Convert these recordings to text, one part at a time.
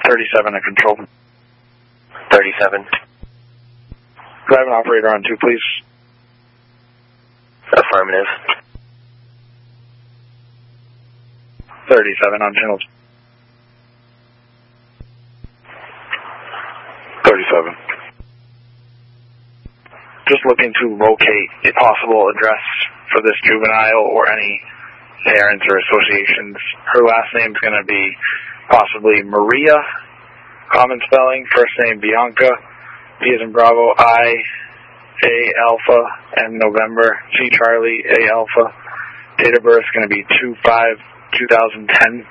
37 to control. 37. Do I have an operator on 2, please? Affirmative. 37 on channel 37. Just looking to locate a possible address for this juvenile or any parents or associations. Her last name's going to be possibly Maria, common spelling, first name Bianca, B as in Bravo, I, A Alpha, M November, C Charlie, A Alpha. Date of birth is going to be 2/5/2010.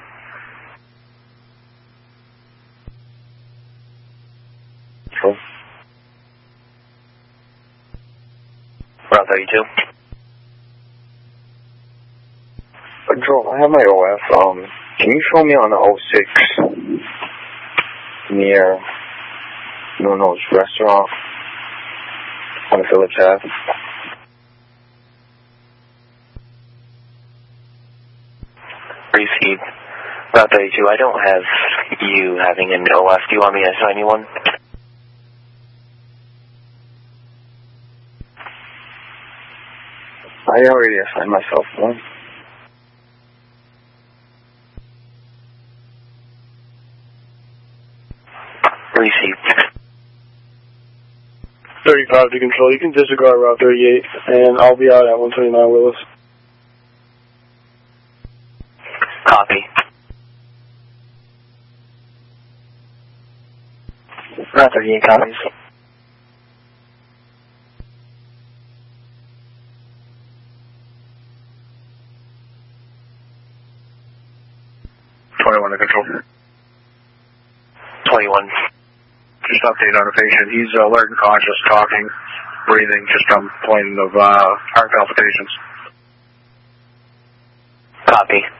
Cool. Route 32. Control, I have my OF. Can you show me on the 06 near Nuno's restaurant on Phillips Ave? Receive. Route 32, I don't have you having an OF. Do you want me to assign you one? I already assigned myself one. Received. 35 to control. You can disregard Route 38, and I'll be out at 129 Willis. Copy. Route 38 copies. To control. 21. Just update on the patient. He's alert and conscious, talking, breathing, just complaint of heart palpitations. Copy.